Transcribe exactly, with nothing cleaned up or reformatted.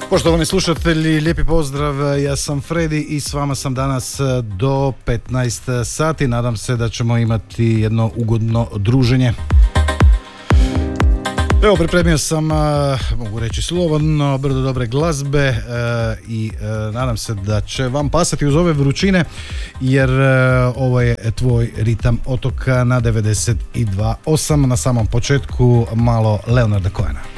Poštovani slušatelji, lijepi pozdrav, ja sam Fredi i s vama sam danas do petnaest sati. Nadam se da ćemo imati jedno ugodno druženje. Evo, pripremio sam, mogu reći slobodno, brdo dobre glazbe i nadam se da će vam pasati uz ove vrućine, jer ovo je tvoj ritam otoka na devedeset dva osam. Na samom početku malo Leonarda Cohena.